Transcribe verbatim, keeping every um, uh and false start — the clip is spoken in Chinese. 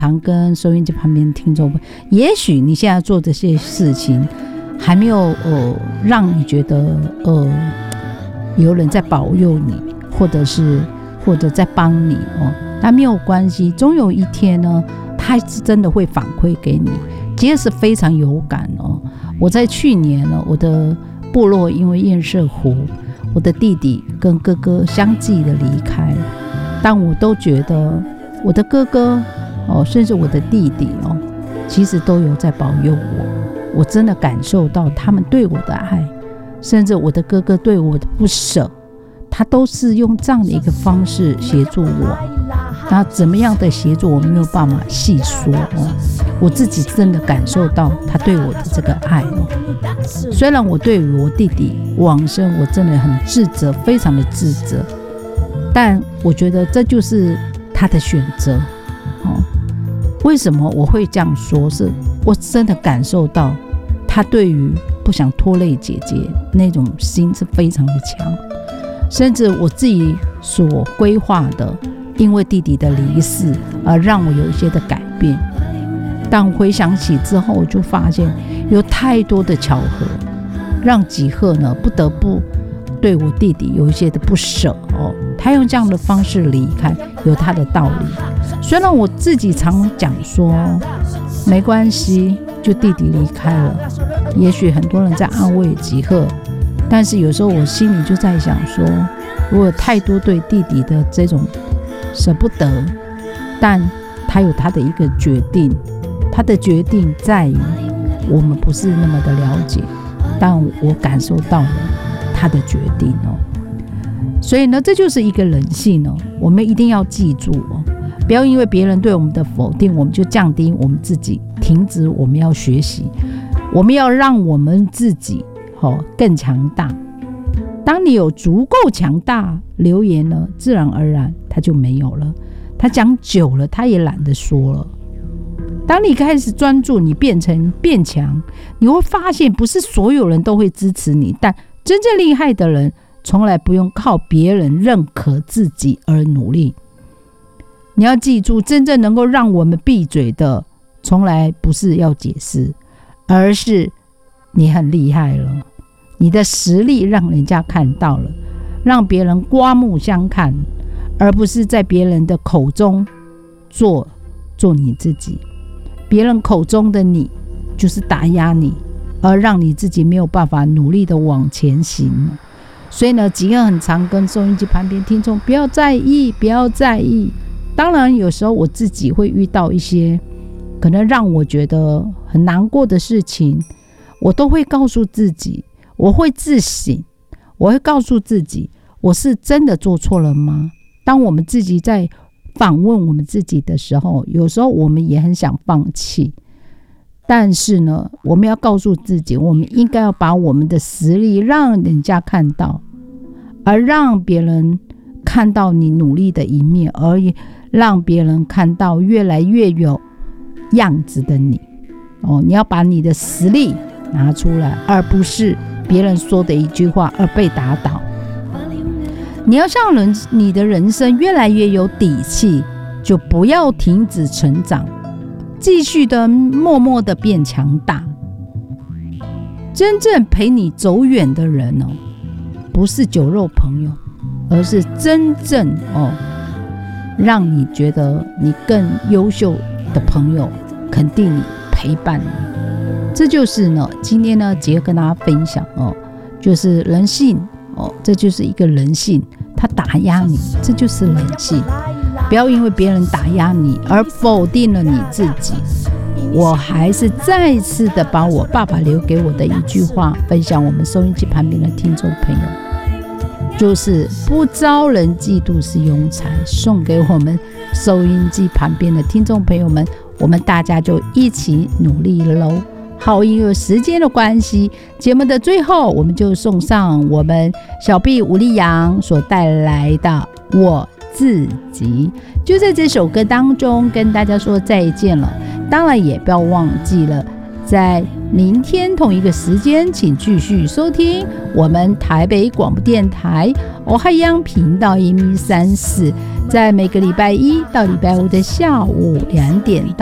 常跟收音机旁边的听众，也许你现在做这些事情还没有呃让你觉得呃有人在保佑你，或者是或者在帮你哦，那没有关系，总有一天呢，他是真的会反馈给你。其实是非常有感哦。我在去年呢，我的部落因为堰塞湖，我的弟弟跟哥哥相继的离开，但我都觉得我的哥哥哦，甚至我的弟弟哦，其实都有在保佑我。我真的感受到他们对我的爱，甚至我的哥哥对我的不舍，他都是用这样的一个方式协助我。那怎么样的协助我没有办法细说哦，我自己真的感受到他对我的这个爱哦。虽然我对于我弟弟往生，我真的很自责，非常的自责，但我觉得这就是他的选择哦。为什么我会这样说？是我真的感受到他对于不想拖累姐姐那种心是非常的强，甚至我自己所规划的，因为弟弟的离世而让我有一些的改变。但回想起之后，我就发现有太多的巧合，让吉赫呢不得不对我弟弟有一些的不舍哦。他用这样的方式离开，有他的道理。虽然我自己常讲说没关系，就弟弟离开了，也许很多人在安慰吉赫，但是有时候我心里就在想说，我有太多对弟弟的这种舍不得，但他有他的一个决定，他的决定在于我们不是那么的了解，但我感受到了他的决定哦。所以呢，这就是一个人性哦，我们一定要记住哦，不要因为别人对我们的否定，我们就降低我们自己，停止我们要学习，我们要让我们自己哦更强大。当你有足够强大，留言了，自然而然他就没有了。他讲久了，他也懒得说了。当你开始专注，你变成变强，你会发现不是所有人都会支持你，但真正厉害的人从来不用靠别人认可自己而努力。你要记住，真正能够让我们闭嘴的，从来不是要解释，而是你很厉害了，你的实力让人家看到了，让别人刮目相看，而不是在别人的口中做做你自己。别人口中的你就是打压你，而让你自己没有办法努力的往前行。所以呢，吉恩很常跟收音机旁边听众不要在意，不要在意。当然有时候我自己会遇到一些可能让我觉得很难过的事情，我都会告诉自己，我会自省，我会告诉自己，我是真的做错了吗？当我们自己在访问我们自己的时候，有时候我们也很想放弃，但是呢，我们要告诉自己，我们应该要把我们的实力让人家看到，而让别人看到你努力的一面，而让别人看到越来越有样子的你哦。你要把你的实力拿出来，而不是别人说的一句话而被打倒。你要让人你的人生越来越有底气，就不要停止成长，继续的默默的变强大。真正陪你走远的人哦，不是酒肉朋友，而是真正哦，让你觉得你更优秀的朋友，肯定你，陪伴你。这就是呢，今天呢，杰跟大家分享哦，就是人性哦，这就是一个人性，他打压你，这就是人性。不要因为别人打压你而否定了你自己。我还是再次的把我爸爸留给我的一句话分享我们收音机旁边的听众朋友，就是不招人嫉妒是庸才，送给我们收音机旁边的听众朋友们，我们大家就一起努力了咯。好，因为时间的关系，节目的最后我们就送上我们小 B 吴立阳所带来的我自己，就在这首歌当中跟大家说再见了。当然也不要忘记了在明天同一个时间，请继续收听我们台北广播电台欧海洋频道 M 三四，在每个礼拜一到礼拜五的下午两点到